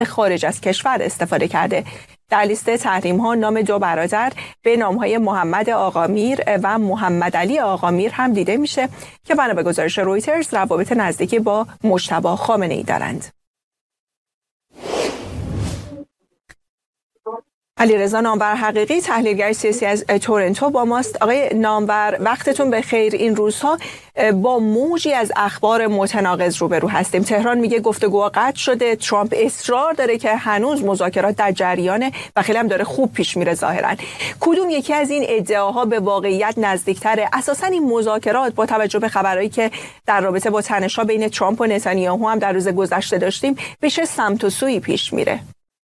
خارج از کشور استفاده کرده. در لیست تحریم‌ها نام دو برادر به نام‌های محمد آقامیر و محمد علی آقامیر هم دیده میشه که بنا به گزارش رویترز روابط نزدیکی با مجتبی خامنه‌ای دارند. علیرضا نامور حقیقی، تحلیلگر سیاسی از تورنتو با ماست. آقای نامور، وقتتون بخیر. این روزها با موجی از اخبار متناقض روبرو هستیم. تهران میگه گفتگوها قطع شده، ترامپ اصرار داره که هنوز مذاکرات در جریانه و خیلی هم داره خوب پیش میره ظاهرا. کدوم یکی از این ادعاها به واقعیت نزدیکتره؟ اساسا این مذاکرات با توجه به خبرایی که در رابطه با تنش‌ها بین ترامپ و نتانیاهو هم در روز گذشته داشتیم به چه سمت و سویی پیش میره؟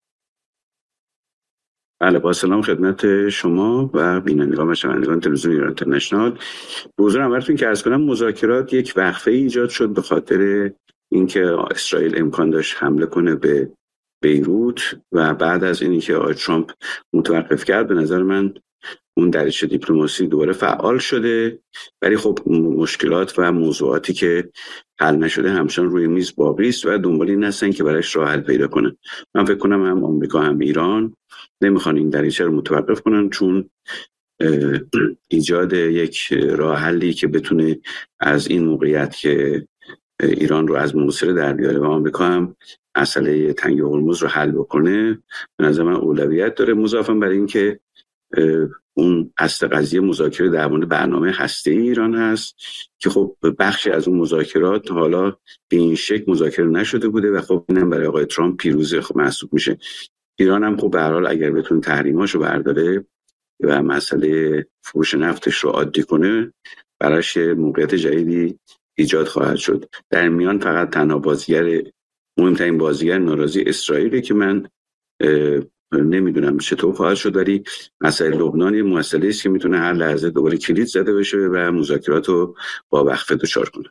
بله، با سلام خدمت شما و بینندگان و شنوندگان تلویزیون ایران اینترنشنال. به حضور همتون که عرض کنم مذاکرات یک وقفه ایجاد شد به خاطر اینکه اسرائیل امکان داشت حمله کنه به بیروت و بعد از اینی که آقای ترامپ متوقف کرد، به نظر من اون دریچه دیپلماسی دوباره فعال شده، ولی خب مشکلات و موضوعاتی که حل نشده همچنان روی میز باقی است و دنبال این هستن که برایش راه حل پیدا کنن. من فکر کنم هم آمریکا هم ایران نمیخوان این دریچه رو متوقف کنن، چون ایجاد یک راه حلی که بتونه از این موقعیت که ایران رو از محاصره در بیاره و آمریکا هم مسئله تنگه هرمز رو حل بکنه به نظر من اولویت داره. مضافاً برای اینکه اون اصل قضیه مذاکره در مورد برنامه هسته‌ای ایران هست که خب بخشی از اون مذاکرات حالا به این شکل مذاکره نشده بوده و خب اینم برای آقای ترامپ پیروزی خب محسوب میشه. ایران هم خب به هر حال اگر بتونه تحریماشو برداره و مسئله فروش نفتش رو عادی کنه، براش موقعیت جدیدی ایجاد خواهد شد. در میان فقط تنها مهمترین بازیگر ناراضی اسرائیلی که من نمیدونم چطور خواهد شد، ولی مسئله لبنان یه مسئله است که میتونه هر لحظه دوباره کلید زده بشه و مذاکرات رو با وقفه دچار کنه.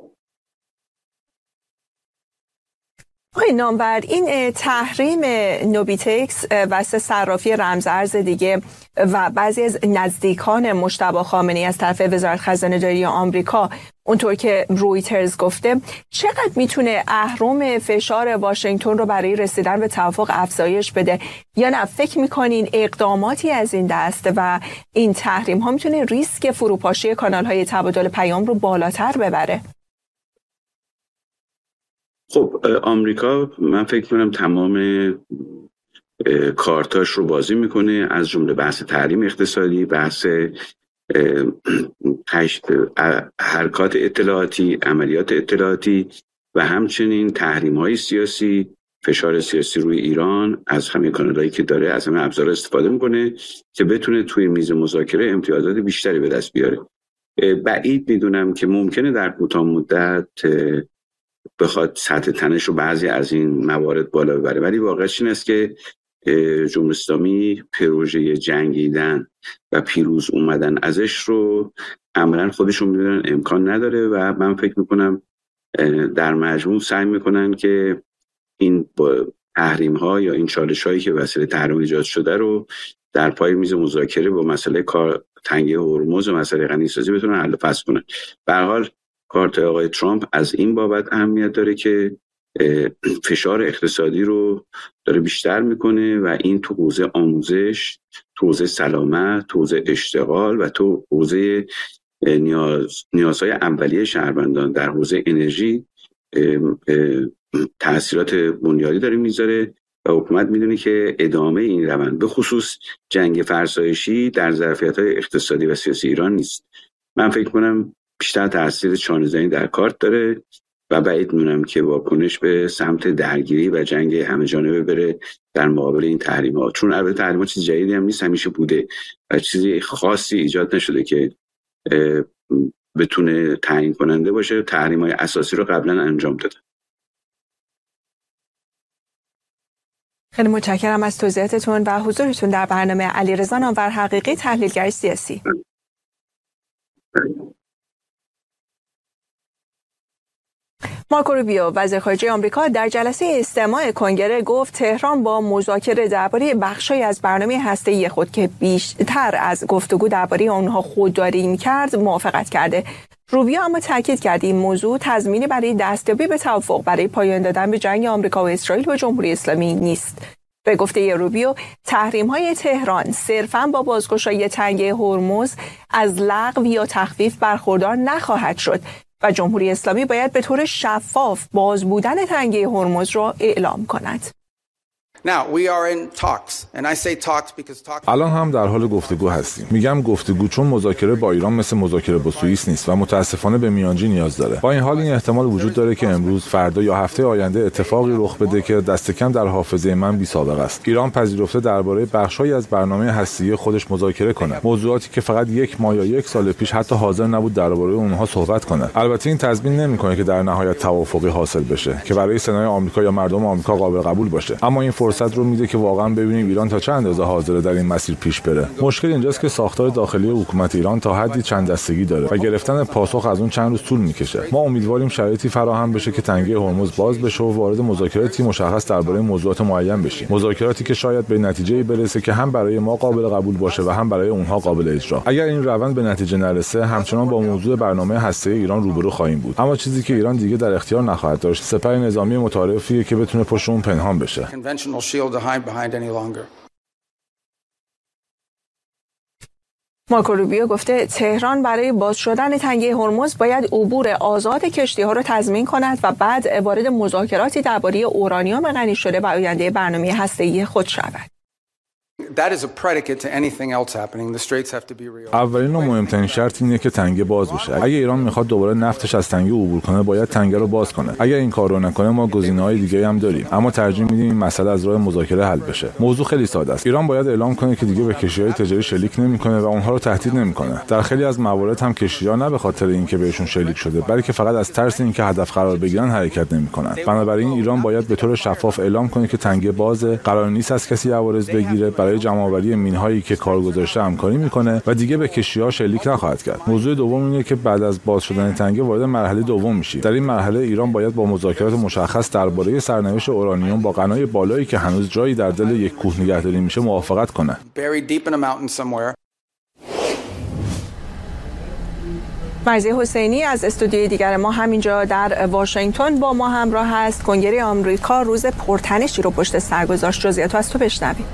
آقای نامور، این تحریم نوبیتکس و صرافی رمزارز دیگه و بعضی از نزدیکان مجتبی خامنه‌ای از طرف وزارت خزانه داری آمریکا، اونطور که رویترز گفته، چقدر میتونه اهرم فشار واشنگتن رو برای رسیدن به توافق افزایش بده؟ یا نه فکر میکنین اقداماتی از این دست و این تحریم ها میتونه ریسک فروپاشی کانال های تبادل پیام رو بالاتر ببره؟ خب آمریکا من فکر کنم تمام کارتاش رو بازی میکنه، از جمله بحث تحریم اقتصادی، بحث حرکات اطلاعاتی، عملیات اطلاعاتی و همچنین تحریم‌های سیاسی، فشار سیاسی روی ایران از همه کانالایی که داره، از همه ابزار استفاده میکنه که بتونه توی میز مذاکره امتیازات بیشتری به دست بیاره. بعید میدونم که ممکنه در کوتاه مدت بخواد سطح تنش رو بعضی از این موارد بالا ببره، ولی واقعش این است که جمهوری اسلامی پروژه جنگیدن و پیروز اومدن ازش رو عملاً خودشون میدونن امکان نداره و من فکر میکنم در مجموع سعی میکنن که این تحریم ها یا این چالش هایی که وسیله تحریم ایجاد شده رو در پای میز مذاکره با مسئله تنگه هرمز و مسئله غنیسازی بتونن حل و فصل کنن. به هر حال کارت آقای ترامپ از این بابت اهمیت داره که فشار اقتصادی رو داره بیشتر میکنه و این تو حوزه آموزش، تو حوزه سلامت، تو حوزه اشتغال و تو حوزه نیازهای اولیه شهروندان در حوزه انرژی تأثیرات بنیادی داره میذاره و حکومت میدونه که ادامه این روند به خصوص جنگ فرسایشی در ظرفیت‌های اقتصادی و سیاسی ایران نیست. من فکر کنم بیشتر تأثیر چانه‌زنی در کارت داره و بعید می‌دونم که واکنش به سمت درگیری و جنگ همه جانبه بره در مقابل این تحریم‌ها، چون البته تحریم‌ها چیز جدیدی هم نیست، همیشه بوده و چیزی خاصی ایجاد نشده که بتونه تعیین کننده باشه. تحریم‌های اساسی رو قبلا انجام داده. خیلی متشکرم از توضیحاتتون و حضورتون در برنامه. علیرضا نامور حقیقی، تحلیلگر سیاسی. مارکو روبیو، وزیر خارجه آمریکا، در جلسه استماع کنگره گفت تهران با مذاکره درباره بخشی از برنامه هسته‌ای خود که بیشتر از گفتگو درباره آنها خودداری می‌کرد موافقت کرده. روبیو اما تاکید کرد این موضوع تضمینی برای دستیابی به توافق برای پایان دادن به جنگ آمریکا و اسرائیل با جمهوری اسلامی نیست. به گفته روبیو، تحریم‌های تهران صرفاً با بازگشایی تنگه هرمز از لغو یا تخفیف برخوردار نخواهد شد و جمهوری اسلامی باید به طور شفاف باز بودن تنگه هرمز را اعلام کند. الان هم در حال گفتگو هستیم. میگم گفتگو چون مذاکره با ایران مثل مذاکره با سوئیس نیست و متاسفانه به میانجی نیاز داره. با این حال این احتمال وجود داره که امروز، فردا یا هفته آینده اتفاقی رخ بده که دست کم در حافظه من بی سابقه است. ایران پذیرفته درباره بخشایی از برنامه هسته‌ای خودش مذاکره کنه. موضوعاتی که فقط 1 ماه یا 1 سال پیش حتی حاضر نبود درباره اونها صحبت کنه. البته این تضمین نمیکنه که در نهایت توافقی حاصل بشه که برای سنای آمریکا یا مردم آمریکا قابل قبول باشه. اما این فرصت رو میده که واقعا ببینیم ایران تا چه اندازه حاضره در این مسیر پیش بره. مشکل اینجاست که ساختار داخلی حکومت ایران تا حدی چند دستگی داره و گرفتن پاسخ از اون چند روز طول میکشه. ما امیدواریم شرایطی فراهم بشه که تنگه هرمز باز بشه و وارد مذاکراتی مشخص درباره موضوعات معین بشیم. مذاکراتی که شاید به نتیجه‌ای برسه که هم برای ما قابل قبول باشه و هم برای اونها قابل اجرا. اگر این روند به نتیجه نرسه، همچنان با موضوع برنامه هسته‌ای ایران روبرو خواهیم بود. اما چیزی که ایران دیگه در اختیار نخواهد داشت، سپر نظامی متعارفیه که بتونه پشت اون پنهان بشه. مارکو روبیو گفته تهران برای باز شدن تنگه هرمز باید عبور آزاد کشتی‌ها را تضمین کند و بعد وارد مذاکراتی درباره اورانیوم غنی شده و آینده برنامه هسته‌ای خود شود. اولین و مهمترین شرط اینه که تنگه باز بشه. اگه ایران میخواد دوباره نفتش از تنگه عبور کنه، باید تنگه رو باز کنه. اگر این کارو نکنه، ما گزینه‌های دیگه هم داریم، اما ترجیح میدیم این مسئله از راه مذاکره حل بشه. موضوع خیلی ساده است. ایران باید اعلام کنه که دیگه به کشتی‌های تجاری شلیک نمیکنه و اونها رو تهدید نمیکنه. در خیلی از موارد هم کشتی‌ها نه به خاطر اینکه بهشون شلیک شده، بلکه فقط از ترس اینکه هدف قرار بگیرن حرکت نمیکنن. بنابراین ایران باید به طور شفاف اعلام کنه که تنگه بازه، قرار نیست از کسی عوارض بگیره، برای جمع‌آوری مین‌هایی که کار گذاشته همکاری میکنه و دیگه به کشتی‌ها شلیک نخواهد کرد. موضوع دوم اینه که بعد از باز شدن تنگه وارد مرحله دوم میشیم. در این مرحله ایران باید با مذاکرات مشخص درباره سرنوشت اورانیوم با غنای بالایی که هنوز جایی در دل یک کوه نگهداری میشه موافقت کنه. مرضیه حسینی از استودیوی دیگر ما همینجا در واشنگتن با ما همراه هست. کنگره آمریکا روز پرتنشی رو پشت سر گذاشت. جزئیات از تو بشنویم.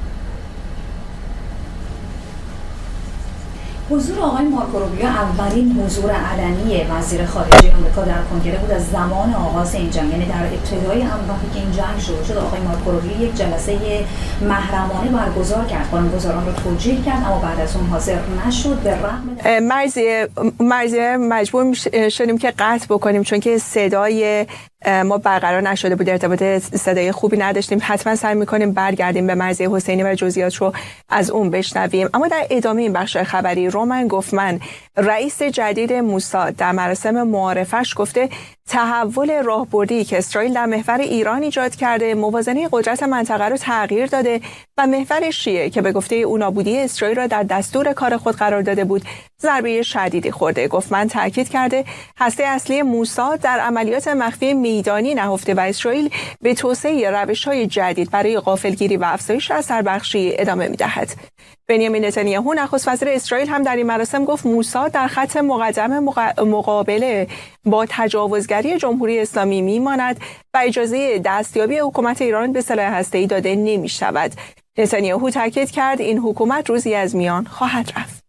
حضور آقای مارکو روبیو اولین حضور علنی وزیر خارجه آمریکا در کنگره بود از زمان آغاز این جنگ. یعنی در ابتدای وقتی که این جنگ شروع شد، آقای مارکو روبیو یک جلسه محرمانه برگزار کرد، قانونگذاران رو توجیه کرد، اما بعد از اون حاضر نشد. به رغم مرضیه مجبور شدیم که قطع بکنیم چون که صدای ما برقرار نشده بود، ارتباط صدای خوبی نداشتیم. حتما سعی می‌کنیم برگردیم به مرضیه حسینی و جزئیات رو از اون بشنویم. اما در ادامه این بخش خبری، رومن گوفمن رئیس جدید موساد در مراسم معارفش گفته تحول راهبردی که اسرائیل در محور ایران ایجاد کرده موازنه قدرت منطقه رو تغییر داده و محور شیعه که به گفته او نابودی اسرائیل را در دستور کار خود قرار داده بود ضربه شدیدی خورده. گوفمن تاکید کرده هسته اصلی موساد در عملیات مخفی میدانی نهفته و اسرائیل به توسعه روش‌های جدید برای غافلگیری و افزایش اثربخشی ادامه می‌دهد. بنیامین نتانیاهو نخست وزیر اسرائیل هم در این مراسم گفت موساد در خط مقدم مقابله با تجاوزگری جمهوری اسلامی میماند و اجازه دستیابی حکومت ایران به سلاح هسته‌ای داده نمی‌شود. نتانیاهو تاکید کرد این حکومت روزی از میان خواهد رفت.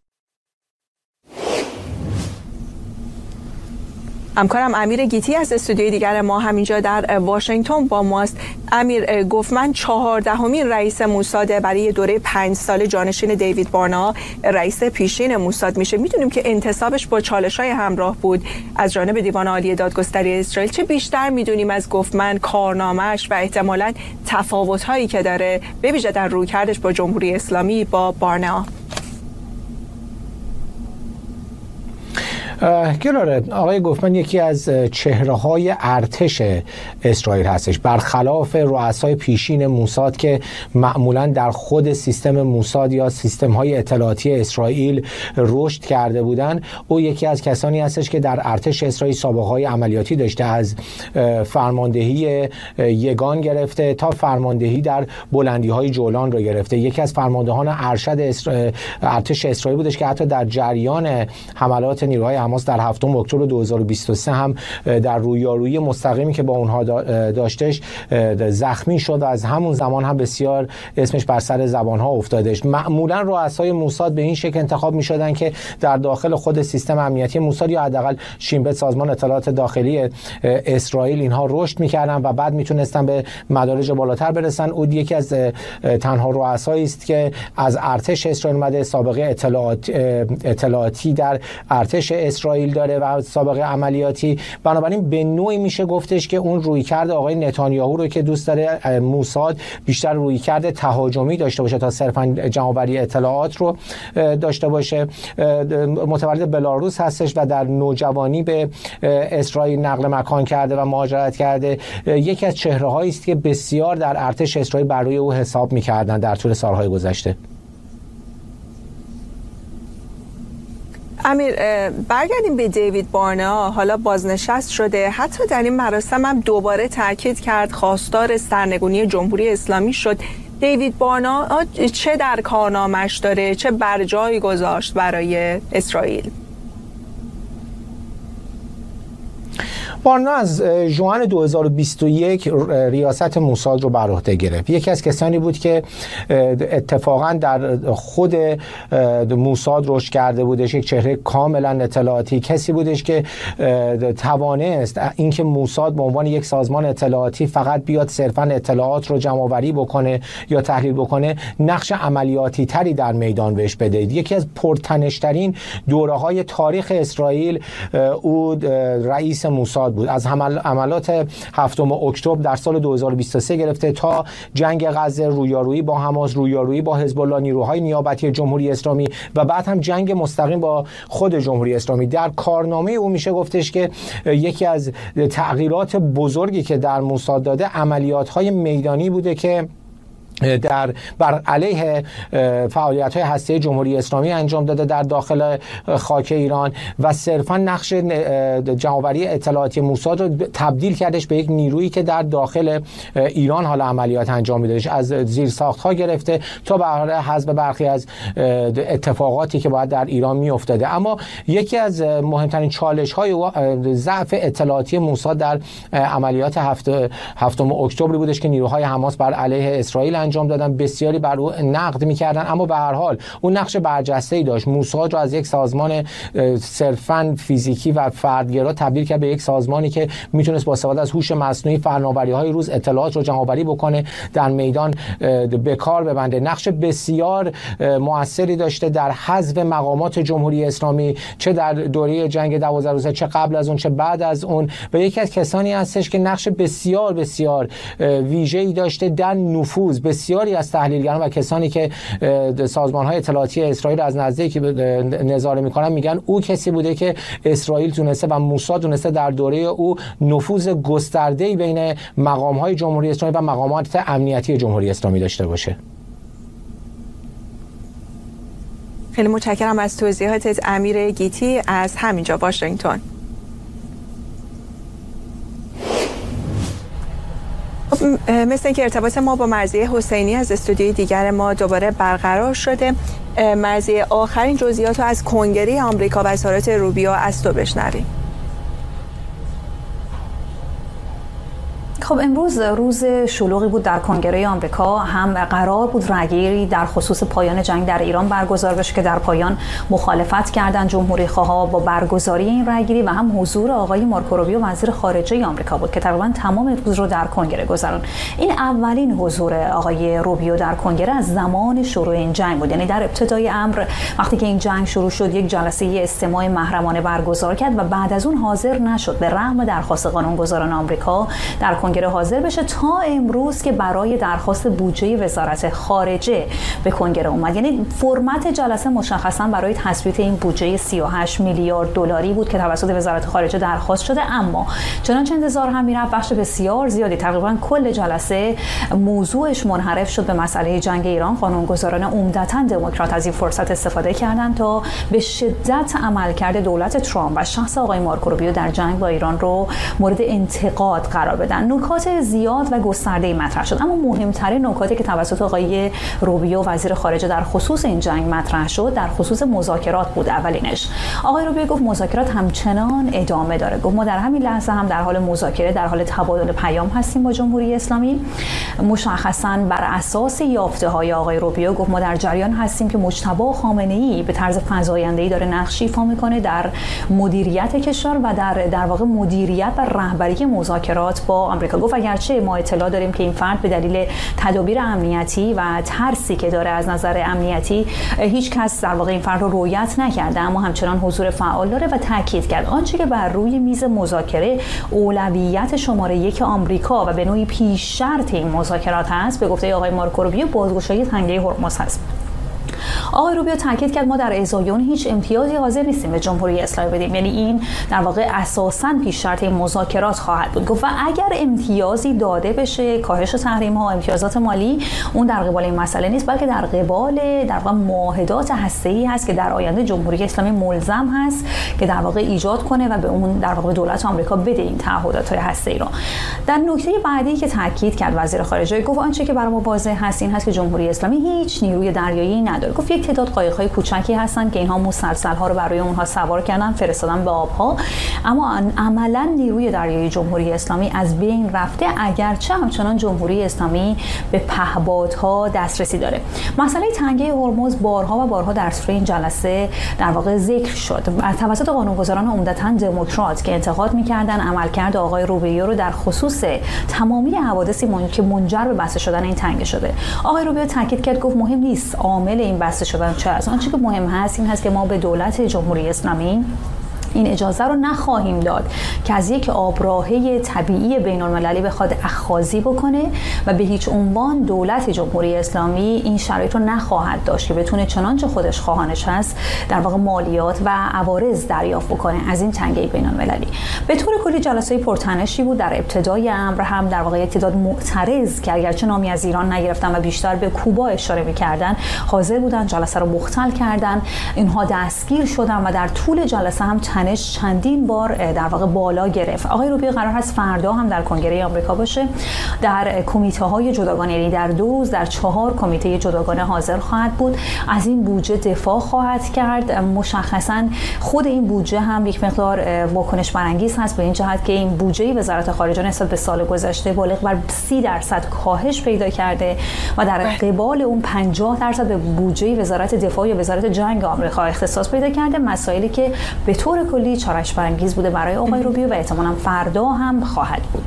همکارم امیر گیتی از استودیوی دیگر ما همینجا در واشنگتن با ماست. امیر، گوفمن 14مین رئیس موساد برای دوره 5 ساله، جانشین دیوید بارنا رئیس پیشین موساد میشه. میدونیم که انتصابش با چالش‌های همراه بود از جانب دیوان عالی دادگستری اسرائیل. چه بیشتر میدونیم از گوفمن، کارنامه‌اش و احتمالاً تفاوت‌هایی که داره به ویژه در رویکردش با جمهوری اسلامی با بارنا؟ گراره، آقای گوفمن یکی از چهره‌های ارتش اسرائیل هستش، برخلاف رؤسای پیشین موساد که معمولاً در خود سیستم موساد یا سیستم‌های اطلاعاتی اسرائیل رشد کرده بودند. او یکی از کسانی هستش که در ارتش اسرائیل سابقه‌های عملیاتی داشته، از فرماندهی یگان گرفته تا فرماندهی در بلندی‌های جولان رو گرفته. یکی از فرماندهان ارشد ارتش اسرائیل بودش که حتی در جریان حملات نیروهای حماس در 7 اکتبر 2023 هم در رویارویی مستقیمی که با اونها داشتش زخمی شد و از همون زمان هم بسیار اسمش بر سر زبانها افتادش. معمولا رؤسای موساد به این شکل انتخاب می‌شدن که در داخل خود سیستم امنیتی موساد یا حداقل شین بت سازمان اطلاعات داخلی اسرائیل اینها رشد می‌کردن و بعد میتونستن به مدارج بالاتر برسن. او یکی از تنها رؤسایی است که از ارتش اسرائیل اومده، سابقه اطلاعاتی در ارتش اسرائیل داره و سابقه عملیاتی. بنابراین به نوعی میشه گفتش که اون رویکرد آقای نتانیاهو رو که دوست داره موساد بیشتر رویکرد تهاجمی داشته باشه تا صرفاً جمع‌آوری اطلاعات رو داشته باشه. متولد بلاروس هستش و در نوجوانی به اسرائیل نقل مکان کرده و مهاجرت کرده. یکی از چهره‌هایی است که بسیار در ارتش اسرائیل بر روی او حساب می‌کردن در طول سال‌های گذشته. امیر، برگردیم به دیوید بارنا. حالا بازنشست شده، حتی در این مراسم هم دوباره تاکید کرد خواستار سرنگونی جمهوری اسلامی شد. دیوید بارنا چه در کارنامه‌اش داره، چه برجایی گذاشت برای اسرائیل؟ بارنا از ژوئن 2021 ریاست موساد رو بر عهده گرفت. یکی از کسانی بود که اتفاقا در خود موساد رشد کرده بودش، یک چهره کاملا اطلاعاتی، کسی بودش که توانست اینکه موساد به عنوان یک سازمان اطلاعاتی فقط بیاد صرفا اطلاعات رو جمع آوری بکنه یا تحلیل بکنه، نقش عملیاتی تری در میدان بهش بده. یکی از پرتنش‌ترین دوره‌های تاریخ اسرائیل او رئیس موساد بود. از عملات 7 اکتبر در سال 2023 گرفته تا جنگ غزه، رویارویی با حماس، رویارویی با حزب الله، نیروهای نیابتی جمهوری اسلامی و بعد هم جنگ مستقیم با خود جمهوری اسلامی. در کارنامه او میشه گفتش که یکی از تغییرات بزرگی که در موساد داده عملیات‌های میدانی بوده که بر علیه فعالیت‌های هسته‌ای جمهوری اسلامی انجام داده در داخل خاک ایران و صرفاً نقش جمع‌آوری اطلاعاتی موساد رو تبدیل کردش به یک نیرویی که در داخل ایران حالا عملیات انجام می‌دادش، از زیرساخت‌ها گرفته تا به حذف برخی از اتفاقاتی که باید در ایران می‌افتاده. اما یکی از مهمترین چالش‌های ضعف اطلاعاتی موساد در عملیات 7 اکتبر بودش که نیروهای حماس بر علیه اسرائیل انجام دادن. بسیاری بر او نقد می‌کردن، اما به هر حال اون نقش برجسته‌ای داشت. موساد رو از یک سازمان صرفاً فیزیکی و فردگرا تبدیل کرد به یک سازمانی که میتونست با استفاده از هوش مصنوعی فناوری‌های روز اطلاعات رو جمع‌آوری بکنه، در میدان به کار ببنده. نقش بسیار موثری داشته در حذف مقامات جمهوری اسلامی، چه در دوره جنگ 12 روزه، چه قبل از اون، چه بعد از اون. و یکی از کسانی هستش که نقش بسیار بسیار ویژه‌ای داشته در نفوذ. بسیاری از تحلیلگران و کسانی که سازمان‌های اطلاعاتی اسرائیل از نزدیک نظاره می‌کنن میگن او کسی بوده که اسرائیل تونسته و موساد تونسته در دوره او نفوذ گسترده‌ای بین مقام‌های جمهوری اسلامی و مقامات امنیتی جمهوری اسلامی داشته باشه. خیلی متشکرم از توضیحاتت امیر گیتی از همینجا واشنگتن. مثل اینکه ارتباط ما با مرضیه حسینی از استودیوی دیگر ما دوباره برقرار شده. مرضیه، آخرین جزئیات رو از کنگره آمریکا و اظهارات روبیو از تو بشنویم. خب امروز روز شلوغی بود در کنگره آمریکا. هم قرار بود رأیگیری در خصوص پایان جنگ در ایران برگزار بشه که در پایان مخالفت کردن جمهوری خواها با برگزاری این رأیگیری و هم حضور آقای مارکو روبیو وزیر خارجه آمریکا بود که تقریبا تمام روز رو در کنگره گذرون. این اولین حضور آقای روبیو در کنگره از زمان شروع این جنگ بود. یعنی در ابتدای امر وقتی که این جنگ شروع شد یک جلسه استماع محرمانه برگزار کرد و بعد از اون حاضر نشد، به رغم درخواست قانونگذاران آمریکا در کنگره حاضر بشه تا امروز که برای درخواست بودجه وزارت خارجه به کنگره اومد. یعنی فرمت جلسه مشخصا برای تثبیت این بودجه 38 میلیارد دلاری بود که توسط وزارت خارجه درخواست شده، اما چنانچه انتظار هم میرفت بخش بسیار زیادی، تقریبا کل جلسه موضوعش منحرف شد به مسئله جنگ ایران. قانونگذاران عمدتاً دموکرات از این فرصت استفاده کردند تا به شدت عملکرد دولت ترامپ و شخص آقای مارکو روبیو در جنگ با ایران رو مورد انتقاد قرار بدن. نکات زیاد و گسترده‌ای مطرح شد، اما مهمترین نکاتی که توسط آقای روبیو وزیر خارجه در خصوص این جنگ مطرح شد در خصوص مذاکرات بود. اولینش آقای روبیو گفت مذاکرات همچنان ادامه داره. گفت ما در همین لحظه هم در حال مذاکره، در حال تبادل پیام هستیم با جمهوری اسلامی. مشخصاً بر اساس یافته‌های آقای روبیو گفت ما در جریان هستیم که مجتبی خامنه‌ای به طرز فزاینده‌ای داره نقش ایفا می‌کنه در مدیریت کشور و در واقع مدیریت و رهبری مذاکرات با آمریکا. گفت اگرچه ما اطلاع داریم که این فرد به دلیل تدابیر امنیتی و ترسی که داره از نظر امنیتی هیچ کس در واقع این فرد رو رؤیت نکرده، اما همچنان حضور فعال داره و تاکید کرد آنچه که بر روی میز مذاکره اولویت شماره 1 آمریکا و به نوعی پیش شرط این مذاکرات هست، به گفته آقای مارکو روبیو بازگشایی تنگه هرمز هست. آقای روبیو تاکید کرد ما در ازای اون هیچ امتیازی حاضر نیستیم به جمهوری اسلامی بدیم، یعنی این در واقع اساساً پیش شرط مذاکرات خواهد بود. گفت و اگر امتیازی داده بشه، کاهش تحریم ها، امتیازات مالی، اون در قبال این مسئله نیست، بلکه در قبال در واقع معاهدات هسته‌ای هست که در آینده جمهوری اسلامی ملزم هست که در واقع ایجاد کنه و به اون در واقع دولت آمریکا بده این تعهدات هسته‌ای رو. در نکته بعدی که تاکید کرد وزیر خارجه گفت آنچه که برای ما واضح هست این هست که جمهوری اسلامی هیچ نیروی دریایی نداره. گفت یک تعداد قایق‌های کوچکی هستن که اینها مسلسل‌ها رو برای اونها سوار کردن، فرستادن به آب‌ها، اما عملاً نیروی دریایی جمهوری اسلامی از بین رفته، اگرچه همچنان جمهوری اسلامی به پهپادها دسترسی داره. مسئله تنگه هرمز بارها و بارها در طول این جلسه در واقع ذکر شد توسط قانونگذاران عمدتاً دموکرات که انتقاد می‌کردن عملکرد آقای روبیو رو در خصوص تمامی حوادثی که منجر به بسته شدن این تنگه شده. آقای روبیو تاکید کرد گفت مهم نیست عامل این بسته شدن چه است، آنچه که مهم هست این هست که ما به دولت جمهوری اسلامی این اجازه رو نخواهیم داد که از یک آبراهه طبیعی بین‌المللی بخواد اخاذی بکنه و به هیچ عنوان دولت جمهوری اسلامی این شرایط رو نخواهد داشت که بتونه چنانچه خودش خواهانش هست در واقع مالیات و عوارض دریافت بکنه از این تنگه بین‌المللی. به طور کلی جلسه پرتنشی بود. در ابتدای امر هم در واقع تعداد معترض که اگرچه نامی از ایران نگرفتن و بیشتر به کوبا اشاره می‌کردن حاضر بودن جلسه رو مختل کردن، اینها دستگیر شدن و در طول جلسه هم چندین بار در واقع بالا گرفت. آقای روبیو قرار هست فردا هم در کنگره آمریکا باشه، در کمیته‌های جداگانه، یعنی در 2 روز در 4 کمیته جداگانه حاضر خواهد بود، از این بودجه دفاع خواهد کرد. مشخصاً خود این بودجه هم یک مقدار واکنش برانگیز هست به این جهت که این بودجه وزارت خارجه نسبت به سال گذشته بالغ بر 30% کاهش پیدا کرده و در قبال اون 50% به بودجه وزارت دفاع یا وزارت جنگ آمریکا اختصاص پیدا کرده، مسائلی که به طور کلی چالش برانگیز بوده برای آقای روبیو و احتمالاً فردا هم خواهد بود.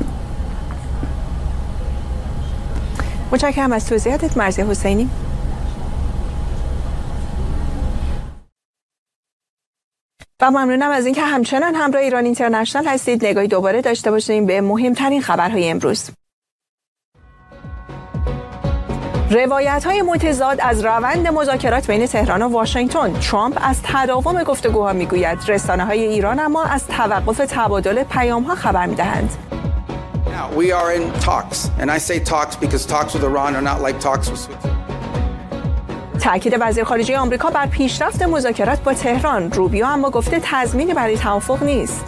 متشکرم از توضیحاتت مرضیه حسینی. و ممنونم از اینکه همچنان همراه ایران اینترنشنال هستید. نگاهی دوباره داشته باشیم به مهمترین خبرهای امروز. روایت‌های متضاد از روند مذاکرات بین تهران و واشنگتن. ترامپ از تداوم گفتگوها میگوید، رسانه‌های ایران اما از توقف تبادل پیام‌ها خبر می‌دهند. We are in talks and I say talks because talks with Iran are not like talks with Switzerland. تأکید وزیر خارجه آمریکا بر پیشرفت مذاکرات با تهران. روبیو اما گفته تضمینی برای توافق نیست.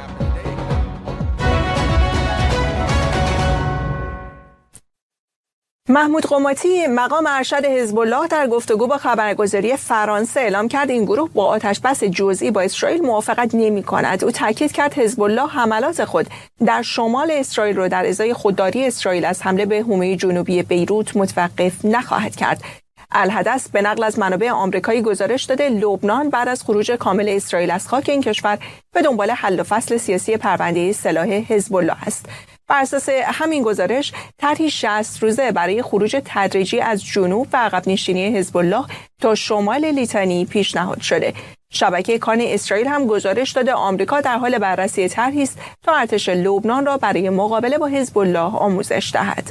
محمود قماطی مقام ارشد حزب الله در گفتگو با خبرگزاری فرانسه اعلام کرد این گروه با آتشبس جزئی با اسرائیل موافقت نمی‌کند. او تاکید کرد حزب الله حملات خود در شمال اسرائیل را در ازای خودداری اسرائیل از حمله به حومه جنوبی بیروت متوقف نخواهد کرد. الحدث به نقل از منابع آمریکایی گزارش داده لبنان بعد از خروج کامل اسرائیل از خاک این کشور به دنبال حل و فصل سیاسی پرونده سلاح حزب الله است. بر اساس همین گزارش طرحی 60 روزه برای خروج تدریجی از جنوب و عقب نشینی حزب الله تا شمال لیتانی پیشنهاد شده. شبکه کان اسرائیل هم گزارش داده آمریکا در حال بررسی طرحی است تا ارتش لبنان را برای مقابله با حزب الله آموزش دهد.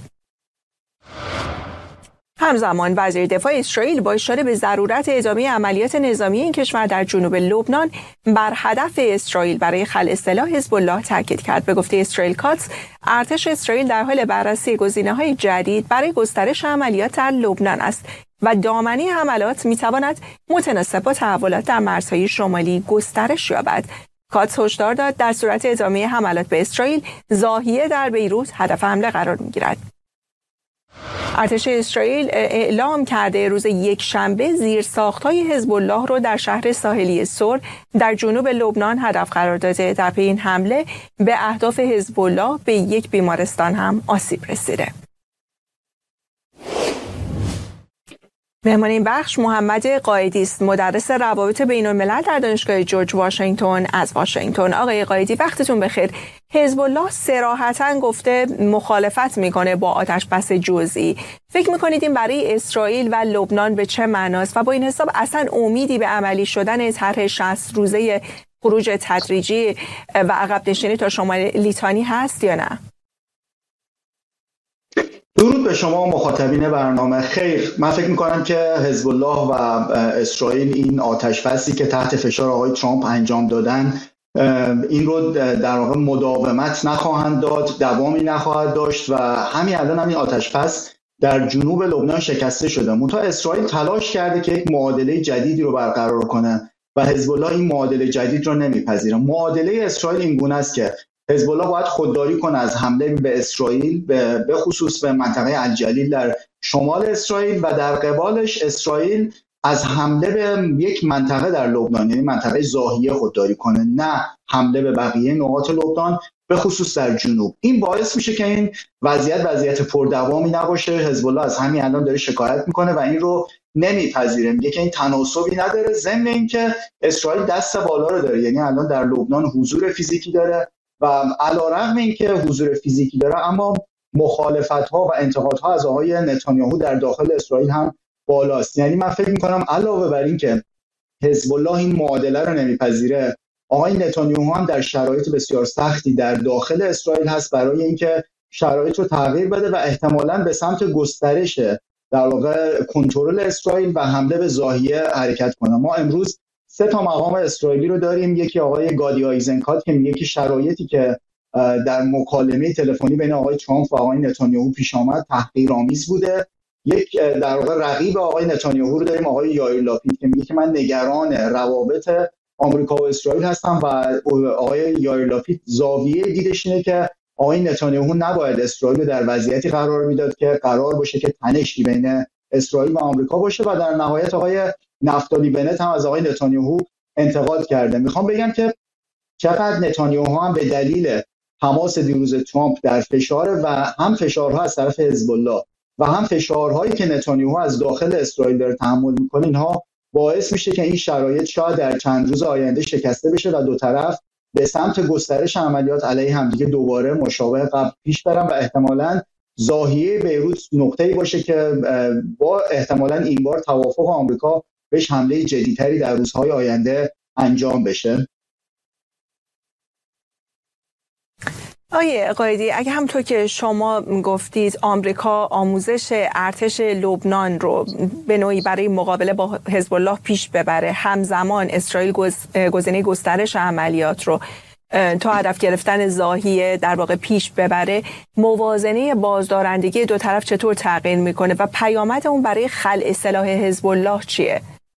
همزمان وزیر دفاع اسرائیل با اشاره به ضرورت ادامه عملیات نظامی این کشور در جنوب لبنان بر هدف اسرائیل برای خلع سلاح حزب الله تاکید کرد. به گفته اسرائیل کاتس، ارتش اسرائیل در حال بررسی گزینه‌های جدید برای گسترش عملیات در لبنان است و دامنه حملات می‌تواند متناسب با تحولات در مرزهای شمالی گسترش یابد. کاتس هشدار داد در صورت ادامه حملات به اسرائیل ضاحیه در بیروت هدف حمله قرار می‌گیرد. ارتش اسرائیل اعلام کرده روز یکشنبه زیرساخت‌های حزب الله رو در شهر ساحلی سور در جنوب لبنان هدف قرار داده. در پی این حمله به اهداف حزب الله به یک بیمارستان هم آسیب رسیده. مهمان این بخش محمد قائدی است، مدرس روابط بین الملل در دانشگاه جورج واشنگتن از واشنگتن. آقای قائدی وقتتون بخیر. حزب الله صراحتاً گفته مخالفت میکنه با آتش‌بس جزئی. فکر میکنید این برای اسرائیل و لبنان به چه معناست و با این حساب اصلا امیدی به عملی شدن طرح 60 روزه خروج تدریجی و عقب نشینی تا شمال لیتانی هست یا نه؟ درود به شما مخاطبین برنامه. خیر، من فکر میکنم که حزب الله و اسرائیل این آتش‌بسی که تحت فشار آقای ترامپ انجام دادن این رو در واقع مداومت نخواهند داد، دوامی نخواهد داشت و همین الان هم این آتش‌بس در جنوب لبنان شکسته شده. منتها اسرائیل تلاش کرده که یک معادله جدیدی رو برقرار کنه و حزب الله این معادله جدید رو نمیپذیره. معادله اسرائیل این گونه است که حزب الله باید خودداری کنه از حمله به اسرائیل، به خصوص به منطقه الجلیل در شمال اسرائیل و در قبالش اسرائیل از حمله به یک منطقه در لبنان، یعنی منطقه ضاحیه خودداری کنه، نه حمله به بقیه نقاط لبنان به خصوص در جنوب. این باعث میشه که این وضعیت پردوامی نباشه. حزب الله از همین الان داره شکایت میکنه و این رو نمیپذیره، میگه که این تناسبی نداره، ضمن اینکه اسرائیل دست بالا رو داره، یعنی الان در لبنان حضور فیزیکی داره و علیرغم اینکه حضور فیزیکی داره اما مخالفت‌ها و انتقادها از آقای نتانیاهو در داخل اسرائیل هم بالاست. یعنی من فکر می‌کنم علاوه بر این که حزب الله این معادله رو نمیپذیره، آقای نتانیاهو هم در شرایط بسیار سختی در داخل اسرائیل هست برای اینکه شرایط رو تغییر بده و احتمالاً به سمت گسترش در واقع کنترل اسرائیل و حمله به ضاحیه حرکت کنه. ما امروز 3 مقام اسرائیلی رو داریم. یکی آقای گادی آیزنکات که میگه که شرایطی که در مکالمه تلفنی بین آقای ترامپ و آقای نتانیاهو پیش آمد تحقیرآمیز بوده. یک در واقع رقیب آقای نتانیاهو رو داریم آقای یائیر لاپید که میگه که من نگران روابط آمریکا و اسرائیل هستم و آقای یائیر لاپید زاویه دیدش اینه که آقای نتانیاهو نباید اسرائیل رو در وضعیتی قرار میداد که قرار باشه که تنشی بین اسرائیل و آمریکا باشه و در نهایت آقای نفتالی بنت هم از آقای نتانیاهو انتقاد کرده. میخوام بگم که چقدر نتانیاهو هم به دلیل حماس دیروز ترامپ در فشار و هم فشارها از طرف حزب الله و هم فشارهایی که نتانیاهو از داخل اسرائیل داره تحمل میکنه، اینها باعث میشه که این شرایط شاید در چند روز آینده شکسته بشه و دو طرف به سمت گسترش عملیات علیه همدیگه دوباره مشابه قبل پیش برن و احتمالاً ضاحیه بیروت نقطه‌ای باشه که با احتمالاً این بار توافق آمریکا بهش حمله جدی‌تری در روزهای آینده انجام بشه. آیه قائدی، اگه همونطور که شما گفتید آمریکا آموزش ارتش لبنان رو به نوعی برای مقابله با حزب الله پیش ببره، همزمان اسرائیل گزینه گسترش عملیات رو تا هدف گرفتن ضاحیه در واقع پیش ببره، موازنه بازدارندگی دو طرف چطور تغییر میکنه و پیامد اون برای خلع سلاح حزب الله چیه؟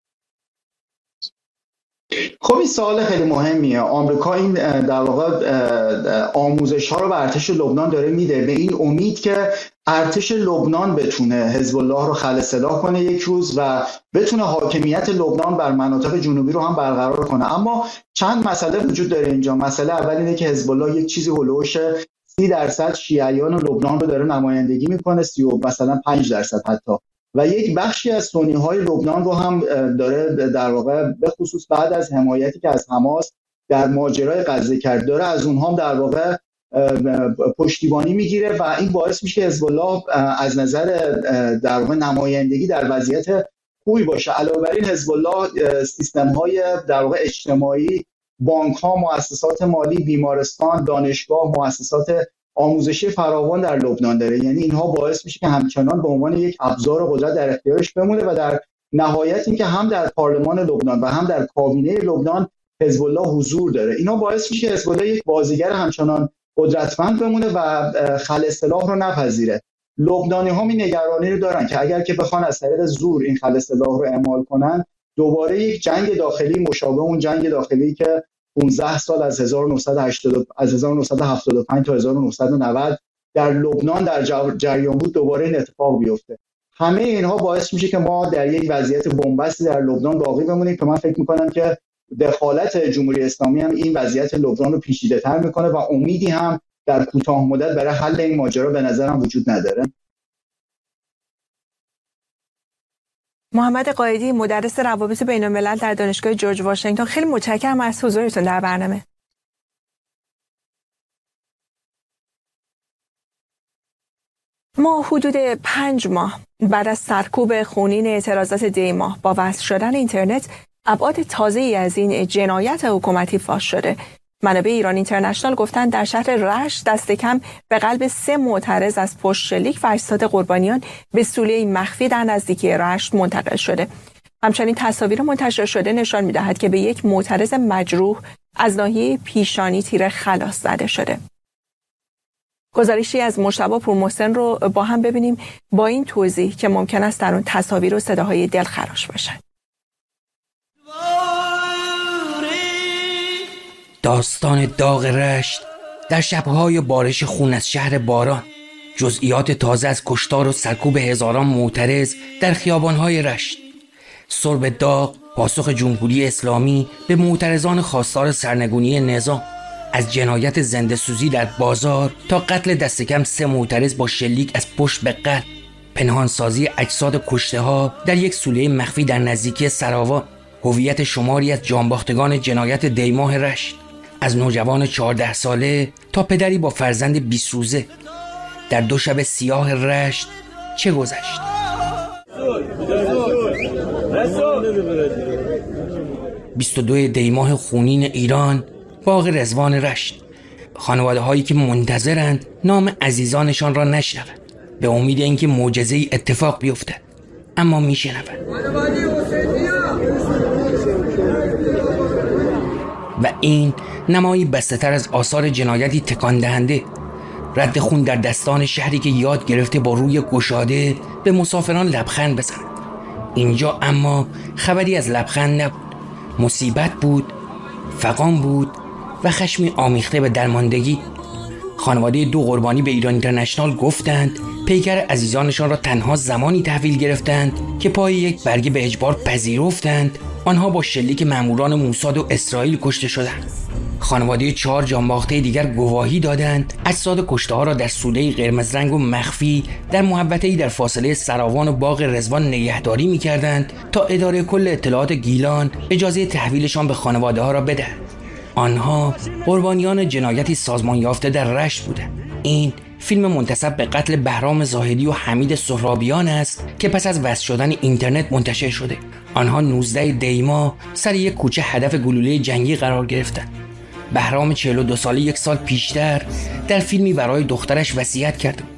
خب این سوال خیلی مهمیه. آمریکا این در واقع آموزش ها رو به ارتش لبنان داره میده به این امید که ارتش لبنان بتونه حزب الله رو خلع سلاح کنه یک روز و بتونه حاکمیت لبنان بر مناطق جنوبی رو هم برقرار کنه. اما چند مسئله وجود داره اینجا. مسئله اول اینه که حزب الله یک چیزی هولوش 30% شیعیان لبنان رو داره نمایندگی میکنه، مثلا 5% حتی، و یک بخشی از سنی‌های لبنان رو هم داره در واقع به خصوص بعد از حمایتی که از حماس در ماجرای غزه کرد داره از اونها هم در واقع پشتیبانی میگیره و این باعث میشه که حزب الله از نظر در واقع نمایندگی در وضعیت خوبی باشه. علاوه بر این حزب الله سیستم‌های در واقع اجتماعی، بانک‌ها، مؤسسات مالی، بیمارستان، دانشگاه، مؤسسات آموزشی فراوان در لبنان داره. یعنی اینها باعث میشه که همچنان به عنوان یک ابزار قدرت در اختیارش بمونه و در نهایت اینکه هم در پارلمان لبنان و هم در کابینه لبنان حزب الله حضور داره. اینا باعث میشه که حزب الله یک بازیگر همچنان قدرتمند بمونه و خلع سلاح رو نپذیره. لبنانی‌ها این نگرانی رو دارن که اگر که بخوان از طریق زور این خلع سلاح رو اعمال کنن، دوباره یک جنگ داخلی مشابه اون جنگ داخلی که 15 سال از 1975 تا 1990 در لبنان در جریان بود دوباره این اتفاق بیفته. همه اینها باعث میشه که ما در یک وضعیت بنبستی در لبنان باقی بمونیم که من فکر میکنم که دخالت جمهوری اسلامی هم این وضعیت لبنان رو پیچیده‌تر میکنه و امیدی هم در کوتاه مدت برای حل این ماجرا به نظرم وجود نداره. محمد قائدی، مدرس روابط بین‌الملل در دانشگاه جورج واشنگتن، خیلی متشکرم از حضورتون در برنامه. ما حدود 5 ماه بعد از سرکوب خونین اعتراضات دی ماه با وصل شدن اینترنت، ابعاد تازه‌ای از این جنایت حکومتی فاش شده. منابع ایران اینترنشنال گفتند در شهر رشت دست کم به قلب 3 معترض از پشت شلیک و اجساد قربانیان به سوله مخفی در نزدیکی رشت منتقل شده. همچنین تصاویر منتشر شده نشان می‌دهد که به یک معترض مجروح از ناحیه پیشانی تیر خلاص زده شده. گزارشی از مجتبی پورمحسن رو با هم ببینیم با این توضیح که ممکن است در اون تصاویر و صداهای دلخراش باشد. داستان داغ رشت در شب‌های بارش خون از شهر باران، جزئیات تازه از کشتار و سرکوب هزاران معترض در خیابان‌های رشت، سرب داغ پاسخ جمهوری اسلامی به معترضان خواستار سرنگونی نظام، از جنایت زنده‌سوزی در بازار تا قتل دست کم 3 معترض با شلیک از پشت به قلب، پنهانسازی اجساد کشته‌ها در یک سوله مخفی در نزدیکی سراوان، هویت شماری از جانباختگان جنایت دیماه رشت، از نوجوان 14 ساله تا پدری با فرزند 20 روزه. در 2 شب سیاه رشت چه گذشت؟ 22 دیماه خونین ایران، باغ رضوان رشت. خانواده هایی که منتظرند نام عزیزانشان را نشنوند، به امید اینکه معجزه‌ای اتفاق بیفتد، اما میشنوند. و این نمایی بسته‌تر از آثار جنایتی تکان دهنده، رد خون در دستان شهری که یاد گرفته با روی گشاده به مسافران لبخند بزند. اینجا اما خبری از لبخند نبود، مصیبت بود، فغان بود و خشمی آمیخته به درماندگی. خانواده 2 قربانی به ایران اینترنشنال گفتند پیکر عزیزانشان را تنها زمانی تحویل گرفتند که پای یک برگه به اجبار پذیرفتند آنها با شلیک ماموران موساد و اسرائیل کشته شدند. خانواده 4 جانباخته دیگر گواهی دادند اجساد کشته‌ها را در سوله قرمز رنگ و مخفی در محوطه‌ای در فاصله سراوان و باغ رضوان نگهداری می‌کردند تا اداره کل اطلاعات گیلان اجازه تحویلشان به خانواده‌ها را بدهد. آنها قربانیان جنایتی سازمان یافته در رشت بودند. این فیلم منتسب به قتل بهرام زاهدی و حمید سهرابیان است که پس از وصل شدن اینترنت منتشر شده. آنها 19 دیما سر یک کوچه هدف گلوله جنگی قرار گرفتند. بهرام 42 ساله 1 سال پیشتر در فیلمی برای دخترش وصیت کرد